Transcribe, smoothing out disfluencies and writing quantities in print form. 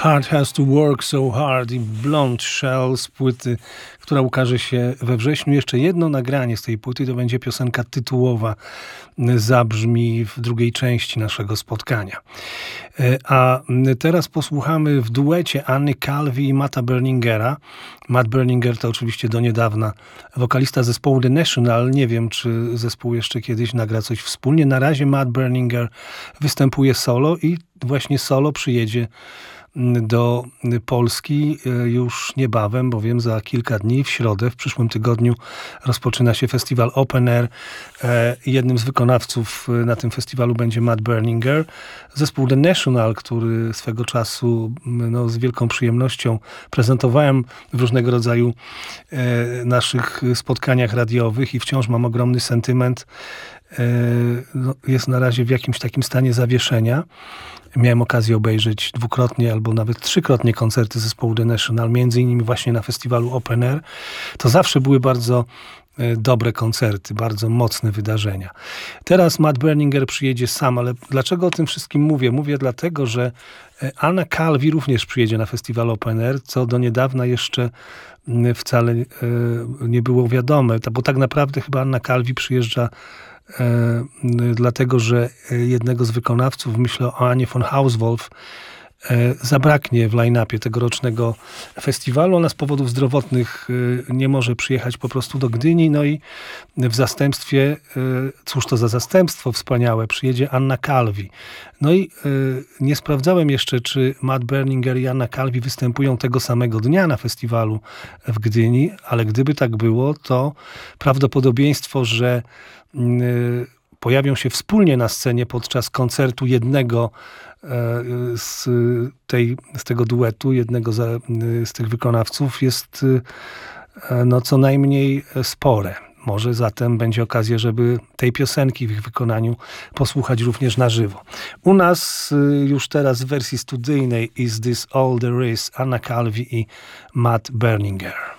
Heart Has to Work So Hard i Blonde Shell z płyty, która ukaże się we wrześniu. Jeszcze jedno nagranie z tej płyty, to będzie piosenka tytułowa, zabrzmi w drugiej części naszego spotkania. A teraz posłuchamy w duecie Anny Calvi i Matta Berningera. Matt Berninger to oczywiście do niedawna wokalista zespołu The National. Nie wiem, czy zespół jeszcze kiedyś nagra coś wspólnie. Na razie Matt Berninger występuje solo i właśnie solo przyjedzie do Polski już niebawem, bowiem za kilka dni, w środę, w przyszłym tygodniu rozpoczyna się festiwal Open Air. Jednym z wykonawców na tym festiwalu będzie Matt Berninger. Zespół The National, który swego czasu z wielką przyjemnością prezentowałem w różnego rodzaju naszych spotkaniach radiowych i wciąż mam ogromny sentyment. Jest na razie w jakimś takim stanie zawieszenia. Miałem okazję obejrzeć dwukrotnie albo nawet trzykrotnie koncerty zespołu The National, między innymi właśnie na festiwalu Open Air. To zawsze były bardzo dobre koncerty, bardzo mocne wydarzenia. Teraz Matt Berninger przyjedzie sam, ale dlaczego o tym wszystkim mówię? Mówię dlatego, że Anna Calvi również przyjedzie na festiwal Open Air, co do niedawna jeszcze wcale nie było wiadome, bo tak naprawdę chyba Anna Calvi przyjeżdża dlatego, że jednego z wykonawców, myślę o Anie von Hauswolf, zabraknie w line-upie tegorocznego festiwalu. Ona z powodów zdrowotnych nie może przyjechać po prostu do Gdyni, no i w zastępstwie, cóż to za zastępstwo wspaniałe, przyjedzie Anna Calvi. No i nie sprawdzałem jeszcze, czy Matt Berninger i Anna Calvi występują tego samego dnia na festiwalu w Gdyni, ale gdyby tak było, to prawdopodobieństwo, że pojawią się wspólnie na scenie podczas koncertu jednego z tego duetu, jednego z tych wykonawców jest co najmniej spore. Może zatem będzie okazja, żeby tej piosenki w ich wykonaniu posłuchać również na żywo. U nas już teraz w wersji studyjnej Is This All There Is, Anna Calvi i Matt Berninger.